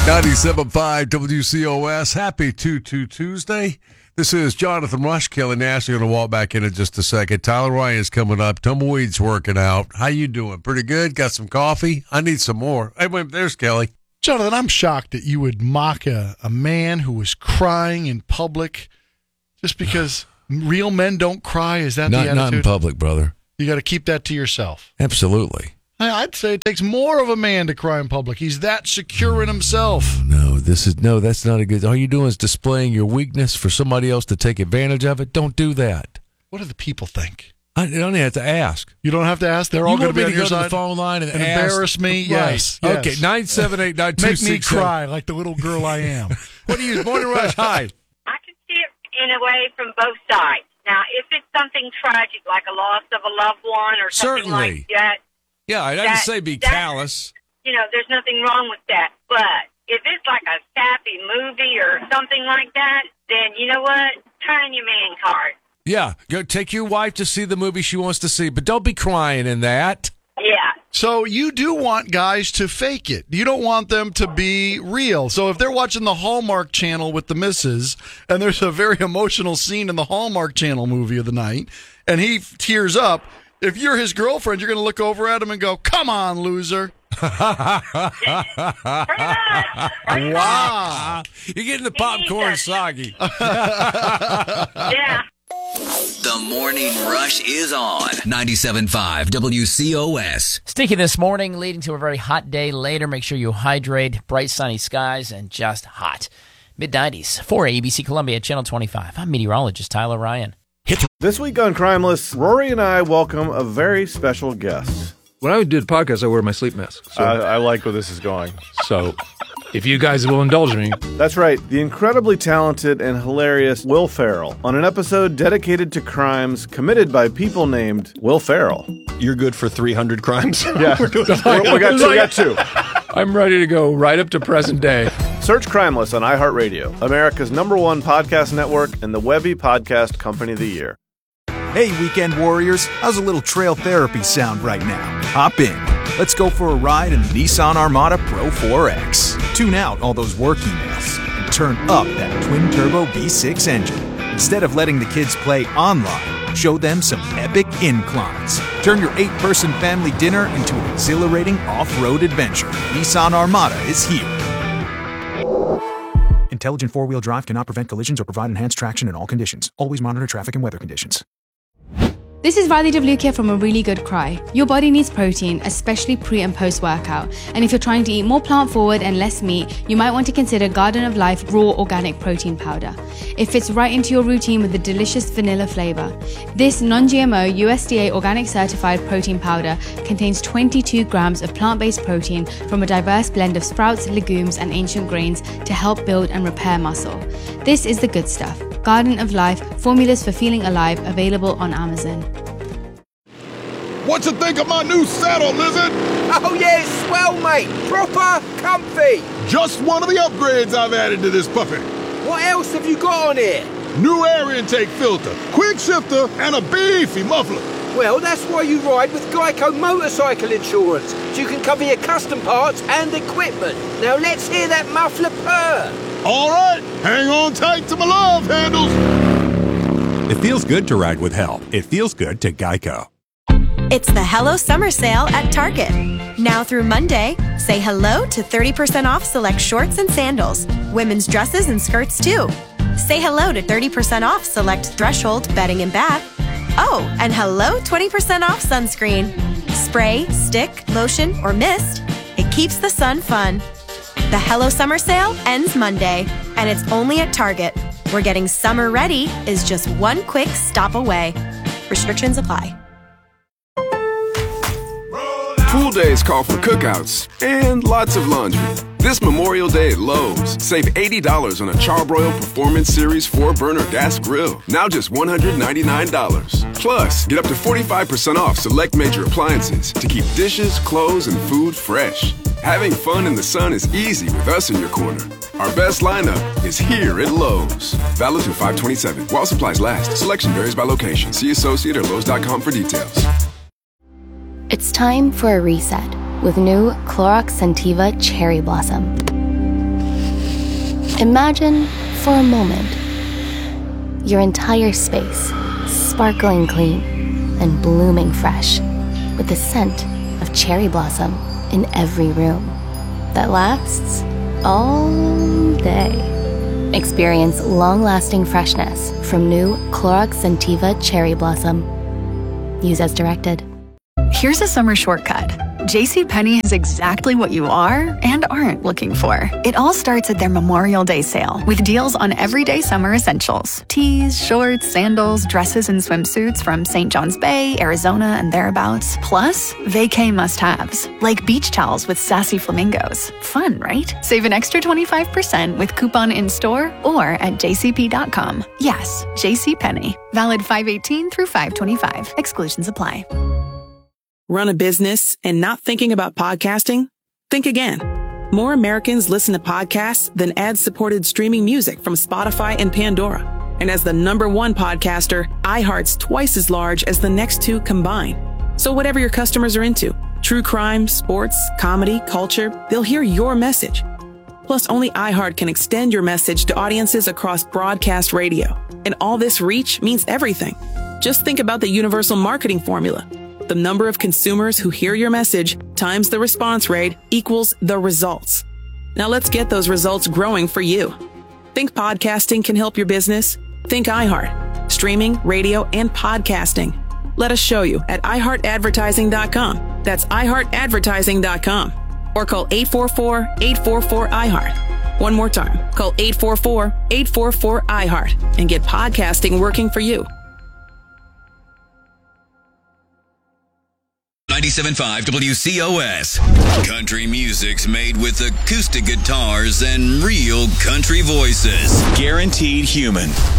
97.5 WCOS. Happy Tuesday. This is Jonathan Rush. Kelly Nash going to walk back in just a second. Tyler Ryan's coming up. Tumbleweed's working out. How you doing? Pretty good? Got some coffee? I need some more. Hey, wait, there's Kelly. Jonathan, I'm shocked that you would mock a man who was crying in public just because real men don't cry. Is that the attitude? Not in public, brother. You got to keep that to yourself. Absolutely. I'd say it takes more of a man to cry in public. He's that secure in himself. No, that's not a good. All you're doing is displaying your weakness for somebody else to take advantage of it. Don't do that. What do the people think? I don't have to ask. You don't have to ask. They're all going to be on your side. To the phone line and embarrass me. Yes. Right. Okay. 978-9267. Make me cry like the little girl I am. What are you, Morning Rush? Hi. I can see it in a way from both sides. Now, if it's something tragic like a loss of a loved one or something like that. Yeah, I didn't say be callous. There's nothing wrong with that. But if it's like a sappy movie or something like that, then you know what? Turn your man card. Yeah, go take your wife to see the movie she wants to see, but don't be crying in that. Yeah. So you do want guys to fake it. You don't want them to be real. So if they're watching the Hallmark Channel with the missus, and there's a very emotional scene in the Hallmark Channel movie of the night, and he tears up, if you're his girlfriend, you're going to look over at him and go, "Come on, loser." Wow. You're getting the popcorn soggy. Yeah. The Morning Rush is on 97.5 WCOS. Sticky this morning, leading to a very hot day later. Make sure you hydrate. Bright sunny skies and just hot. Mid-90s for ABC Columbia Channel 25. I'm meteorologist Tyler Ryan. This week on Crimeless, Rory and I welcome a very special guest. When I do the podcast, I wear my sleep mask. So, I like where this is going. So, if you guys will indulge me. That's right, the incredibly talented and hilarious Will Ferrell on an episode dedicated to crimes committed by people named Will Ferrell. You're good for 300 crimes? Yeah, we got two. I'm ready to go right up to present day. Search Crimeless on iHeartRadio, America's #1 podcast network and the Webby Podcast Company of the Year. Hey, weekend warriors, how's a little trail therapy sound right now? Hop in. Let's go for a ride in the Nissan Armada Pro 4X. Tune out all those work emails and turn up that twin-turbo V6 engine. Instead of letting the kids play online, show them some epic inclines. Turn your 8-person family dinner into an exhilarating off-road adventure. Nissan Armada is here. Intelligent four-wheel drive cannot prevent collisions or provide enhanced traction in all conditions. Always monitor traffic and weather conditions. This is Riley Devlukia from A Really Good Cry. Your body needs protein, especially pre and post workout. And if you're trying to eat more plant forward and less meat, you might want to consider Garden of Life Raw Organic Protein Powder. It fits right into your routine with a delicious vanilla flavor. This non-GMO USDA organic certified protein powder contains 22 grams of plant-based protein from a diverse blend of sprouts, legumes, and ancient grains to help build and repair muscle. This is the good stuff. Garden of Life, formulas for feeling alive, available on Amazon. What you think of my new saddle, Lizard? Oh yeah, it's swell, mate. Proper comfy. Just one of the upgrades I've added to this puppy. What else have you got on here? New air intake filter, quick shifter, and a beefy muffler. Well, that's why you ride with Geico Motorcycle Insurance, so you can cover your custom parts and equipment. Now let's hear that muffler purr. All right, hang on tight to my love handles. It feels good to ride with help. It feels good to Geico. It's the Hello Summer Sale at Target. Now through Monday, say hello to 30% off select shorts and sandals. Women's dresses and skirts too. Say hello to 30% off select Threshold bedding and bath. Oh, and hello 20% off sunscreen. Spray, stick, lotion, or mist. It keeps the sun fun. The Hello Summer Sale ends Monday, and it's only at Target, where getting summer ready is just one quick stop away. Restrictions apply. Pool days call for cookouts and lots of laundry. This Memorial Day at Lowe's, save $80 on a Charbroil Performance Series 4-burner gas grill. Now just $199. Plus, get up to 45% off select major appliances to keep dishes, clothes, and food fresh. Having fun in the sun is easy with us in your corner. Our best lineup is here at Lowe's. Valid through 5/27. While supplies last. Selection varies by location. See associate or Lowe's.com for details. It's time for a reset with new Clorox Scentiva Cherry Blossom. Imagine, for a moment, your entire space sparkling clean and blooming fresh with the scent of cherry blossom in every room that lasts all day. Experience long-lasting freshness from new Clorox Scentiva Cherry Blossom. Use as directed. Here's a summer shortcut. JCPenney is exactly what you are and aren't looking for. It all starts at their Memorial Day sale with deals on everyday summer essentials. Tees, shorts, sandals, dresses, and swimsuits from St. John's Bay, Arizona, and thereabouts. Plus, vacay must-haves, like beach towels with sassy flamingos. Fun, right? Save an extra 25% with coupon in-store or at jcp.com. Yes, JCPenney. Valid 5/18 through 5/25. Exclusions apply. Run a business and not thinking about podcasting? Think again. More Americans listen to podcasts than ad-supported streaming music from Spotify and Pandora. And as the #1 podcaster, iHeart's twice as large as the next two combined. So whatever your customers are into, true crime, sports, comedy, culture, they'll hear your message. Plus, only iHeart can extend your message to audiences across broadcast radio. And all this reach means everything. Just think about the universal marketing formula. The number of consumers who hear your message times the response rate equals the results. Now let's get those results growing for you. Think podcasting can help your business? Think iHeart. Streaming, radio, and podcasting. Let us show you at iHeartAdvertising.com. That's iHeartAdvertising.com. Or call 844-844-iHeart. One more time. Call 844-844-iHeart and get podcasting working for you. 97.5 WCOS. Country music's made with acoustic guitars and real country voices. Guaranteed human.